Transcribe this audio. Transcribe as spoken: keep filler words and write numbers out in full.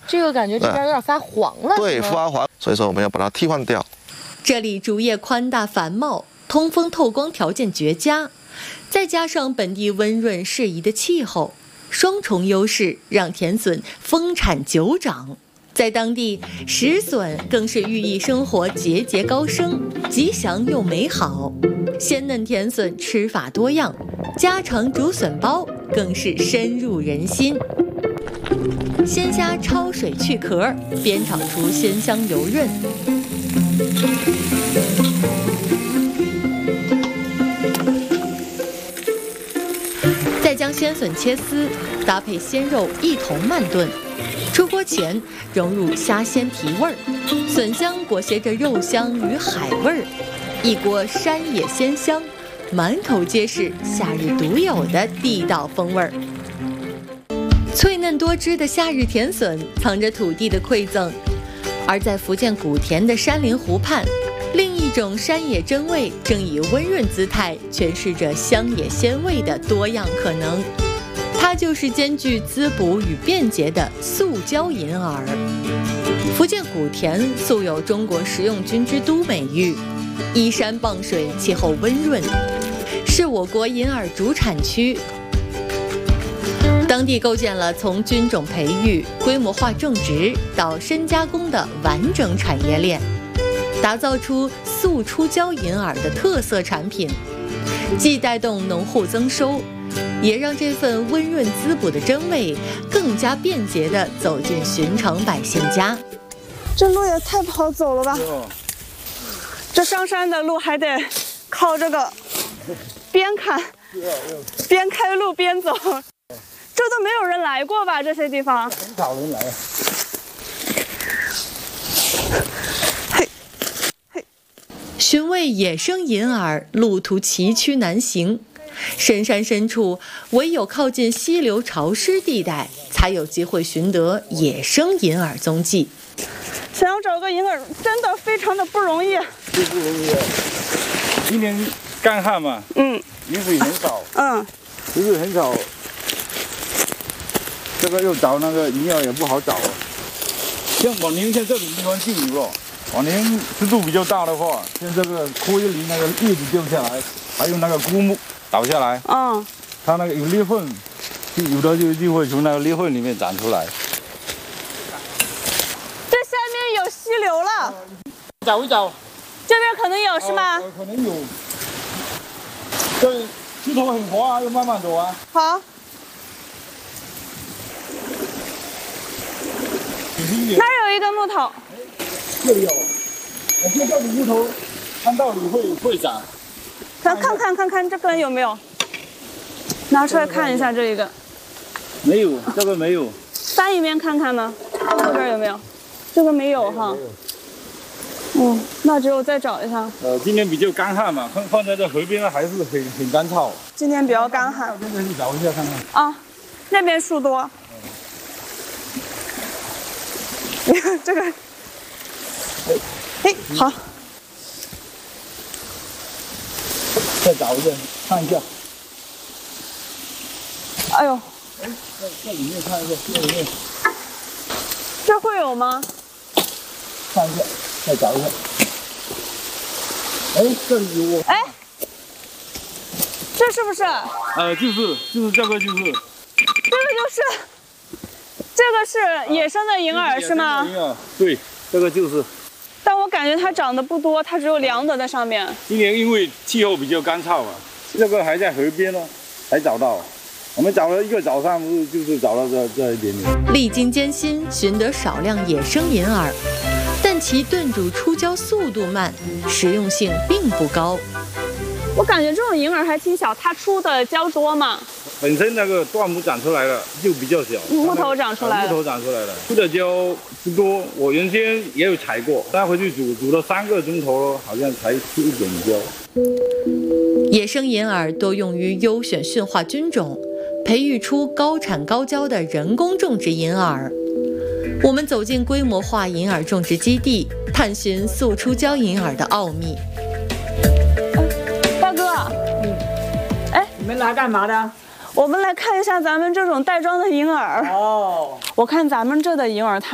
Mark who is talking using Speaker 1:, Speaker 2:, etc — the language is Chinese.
Speaker 1: 这个感觉这边有点发黄了。
Speaker 2: 对，发黄，所以说我们要把它替换掉。
Speaker 3: 这里竹叶宽大繁茂，通风透光条件绝佳，再加上本地温润适宜的气候，双重优势让甜笋丰产久长。在当地，石笋更是寓意生活节节高升，吉祥又美好。鲜嫩甜笋吃法多样，家常竹笋包更是深入人心。鲜虾焯水去壳，煸炒出鲜香油润。再将鲜笋切丝，搭配鲜肉一同慢炖。出锅前融入虾鲜提味儿，笋香裹挟着肉香与海味儿，一锅山野鲜香，满口皆是夏日独有的地道风味儿。脆嫩多汁的夏日甜笋藏着土地的馈赠，而在福建古田的山林湖畔，另一种山野真味正以温润姿态诠释着乡野鲜味的多样可能。它就是兼具滋补与便捷的素椒银耳。福建古田素有中国食用菌之都美誉，依山傍水，气候温润，是我国银耳主产区。当地构建了从菌种培育、规模化种植到深加工的完整产业链，打造出素出椒银耳的特色产品，既带动农户增收，也让这份温润滋补的真味更加便捷地走进寻常百姓家。
Speaker 4: 这路也太不好走了吧！这上山的路还得靠这个边看边开路边走，这都没有人来过吧？这些地方
Speaker 5: 很少人来。
Speaker 4: 嘿，嘿，
Speaker 3: 寻味野生银耳，路途崎岖难行。深山深处，唯有靠近溪流潮湿地带，才有机会寻得野生银耳踪迹。
Speaker 4: 想要找个银耳，真的非常的不容易。
Speaker 5: 不不容易。今年干旱嘛，
Speaker 4: 嗯，
Speaker 5: 雨水很少，
Speaker 4: 嗯，
Speaker 5: 雨水很少，这个又找那个银耳也不好找。像往年像这种地方就有了，往年湿度比较大的话，像这个柯叶林那个叶子掉下来，还有那个枯木倒下来，
Speaker 4: 嗯，
Speaker 5: 它那个有裂缝，就有的就就会从那个裂缝里面长出来。
Speaker 4: 这下面有溪流了，
Speaker 5: 找一找，
Speaker 4: 这边可能有是吗？
Speaker 5: 呃、可能有。这石头很滑啊，要慢慢走啊。
Speaker 4: 好。那儿有一个木头。
Speaker 5: 这里有，我觉得这里木头按道理会会长。
Speaker 4: 咱看看看看这个有没有，拿出来看一下这一个。
Speaker 5: 没有，这个没有。
Speaker 4: 翻一面看看呢，这边有没有？这个没有哈。嗯，那只有再找一下。
Speaker 5: 呃，今年比较干旱嘛，放放在这河边呢，还是很很干燥。
Speaker 4: 今年比较干旱。
Speaker 5: 那边去找一下看看。
Speaker 4: 啊，那边树多。你看这个。哎，好。
Speaker 5: 再找一个，看一下。
Speaker 4: 哎呦！
Speaker 5: 哎，在在里面看一下，这里面。
Speaker 4: 这会有吗？
Speaker 5: 看一下，再找一下。哎，这里有。
Speaker 4: 哎，这是不是？
Speaker 5: 呃，就是就是这个就是。
Speaker 4: 这个就是，这个是野生的银耳是吗？
Speaker 5: 银耳，对，这个就是。
Speaker 4: 但我感觉它长得不多，它只有两朵在上面。
Speaker 5: 今年因为气候比较干燥啊，这个还在河边呢，才找到。我们找了一个早上，就是找到这这一点点。
Speaker 3: 历经艰辛，寻得少量野生银耳，但其炖煮出椒速度慢，实用性并不高。
Speaker 4: 我感觉这种银耳还挺小，它出的椒多嘛？
Speaker 5: 本身那个段木长出来了就比较小，
Speaker 4: 木头长出来了，
Speaker 5: 木头长出来了，出的椒不多。我原先也有采过，带回去煮，煮了三个钟头了，好像才出一点椒。
Speaker 3: 野生银耳多用于优选驯化菌种，培育出高产高椒的人工种植银耳。我们走进规模化银耳种植基地，探寻素出椒银耳的奥秘。
Speaker 4: 大哥，
Speaker 6: 嗯，
Speaker 4: 哎，
Speaker 6: 你们来干嘛的？
Speaker 4: 我们来看一下咱们这种袋装的银耳。
Speaker 6: 哦，
Speaker 4: 我看咱们这的银耳它